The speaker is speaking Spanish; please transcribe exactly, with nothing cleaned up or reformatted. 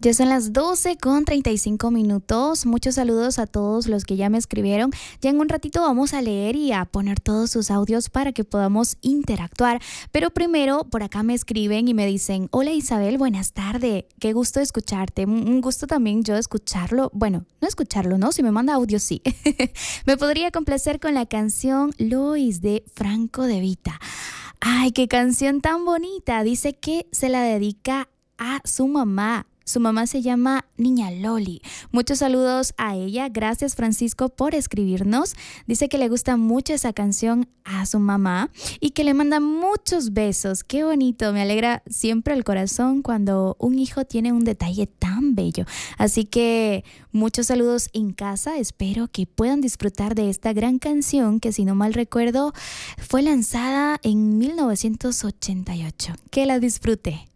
Ya son las doce con treinta y cinco minutos. Muchos saludos a todos los que ya me escribieron. Ya en un ratito vamos a leer y a poner todos sus audios para que podamos interactuar. Pero primero, por acá me escriben y me dicen: hola Isabel, buenas tardes. Qué gusto escucharte. Un gusto también yo escucharlo. Bueno, no escucharlo, ¿no? Si me manda audio, sí. Me podría complacer con la canción Lois de Franco De Vita. Ay, qué canción tan bonita. Dice que se la dedica a su mamá. Su mamá se llama Niña Loli. Muchos saludos a ella. Gracias, Francisco, por escribirnos. Dice que le gusta mucho esa canción a su mamá y que le manda muchos besos. Qué bonito. Me alegra siempre el corazón cuando un hijo tiene un detalle tan bello. Así que muchos saludos en casa. Espero que puedan disfrutar de esta gran canción que, si no mal recuerdo, fue lanzada en mil novecientos ochenta y ocho. Que la disfrute.